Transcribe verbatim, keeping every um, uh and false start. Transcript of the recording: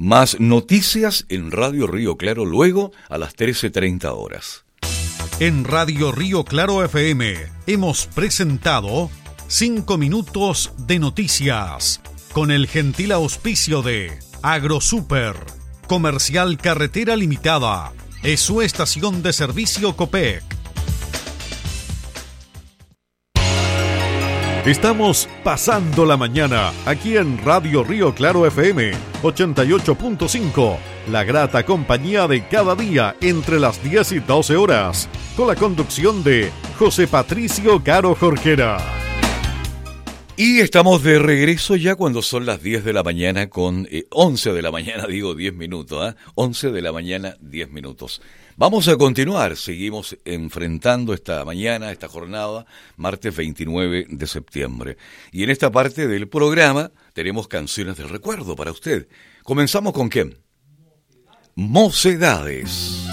Más noticias en Radio Río Claro luego a las trece treinta horas. En Radio Río Claro F M hemos presentado cinco minutos de noticias con el gentil auspicio de AgroSuper, Comercial Carretera Limitada, es su estación de servicio Copec. Estamos pasando la mañana aquí en Radio Río Claro F M ochenta y ocho punto cinco, la grata compañía de cada día entre las diez y doce horas, con la conducción de José Patricio Caro Jorquera. Y estamos de regreso ya cuando son las diez de la mañana con eh, once de la mañana, digo diez minutos, ¿eh? once de la mañana, diez minutos. Vamos a continuar, seguimos enfrentando esta mañana, esta jornada, martes veintinueve de septiembre. Y en esta parte del programa tenemos canciones del recuerdo para usted. ¿Comenzamos con quién? Mocedades.